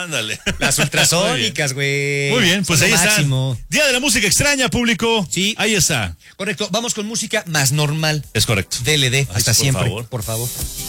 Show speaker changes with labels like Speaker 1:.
Speaker 1: Ándale.
Speaker 2: Las ultrasónicas, güey.
Speaker 1: Muy bien, pues
Speaker 2: Son
Speaker 1: ahí
Speaker 2: lo
Speaker 1: está.
Speaker 2: máximo.
Speaker 1: Día de la música extraña, público.
Speaker 2: Sí.
Speaker 1: Ahí está.
Speaker 2: Correcto, vamos con música más normal.
Speaker 1: Es correcto.
Speaker 2: DLD, hasta
Speaker 1: por
Speaker 2: siempre,
Speaker 1: favor.
Speaker 2: por favor.